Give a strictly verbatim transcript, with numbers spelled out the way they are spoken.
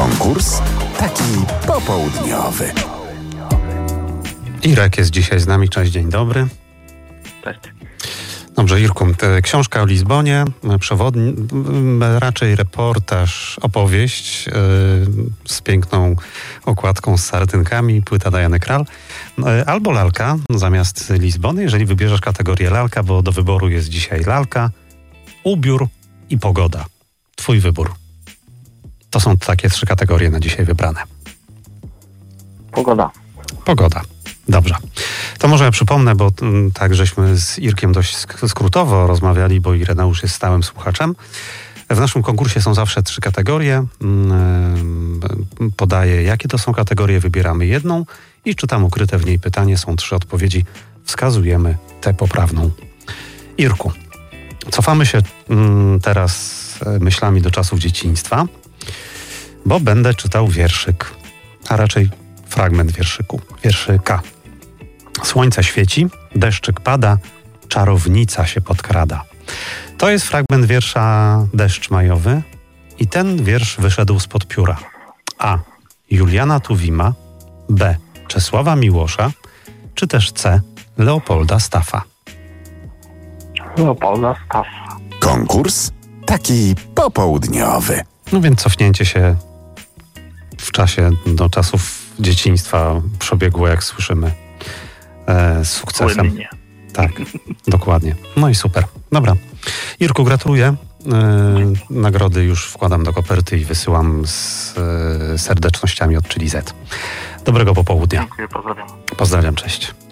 Konkurs taki popołudniowy. Irek jest dzisiaj z nami. Cześć, dzień dobry. Cześć. Dobrze, Irku, książka o Lizbonie, przewodni, raczej reportaż, opowieść yy, z piękną okładką z sardynkami, płyta Diany Krall, yy, albo lalka zamiast Lizbony, jeżeli wybierzesz kategorię lalka, bo do wyboru jest dzisiaj lalka, ubiór i pogoda. Twój wybór. To są takie trzy kategorie na dzisiaj wybrane. Pogoda. Pogoda. Dobrze. To może ja przypomnę, bo m, tak żeśmy z Irkiem dość sk- skrótowo rozmawiali, bo Ireneusz jest stałym słuchaczem. W naszym konkursie są zawsze trzy kategorie. M, podaję, jakie to są kategorie, wybieramy jedną i czytam ukryte w niej pytanie. Są trzy odpowiedzi. Wskazujemy tę poprawną. Irku, cofamy się m, teraz myślami do czasów dzieciństwa, bo będę czytał wierszyk, a raczej fragment wierszyku, wierszyka. Słońce świeci, deszczyk pada, czarownica się podkrada. To jest fragment wiersza Deszcz majowy i ten wiersz wyszedł spod pióra A. Juliana Tuwima, B. Czesława Miłosza, czy też C. Leopolda Staffa. Leopolda Staffa. Konkurs taki popołudniowy. No więc cofnięcie się w czasie do czasów dzieciństwa przebiegło, jak słyszymy, e, z sukcesem. Płynnie. Tak, dokładnie. No i super. Dobra. Irku, gratuluję. E, nagrody już wkładam do koperty i wysyłam z e, serdecznościami od Chili Z. Dobrego popołudnia. Dziękuję, pozdrawiam. Pozdrawiam, cześć.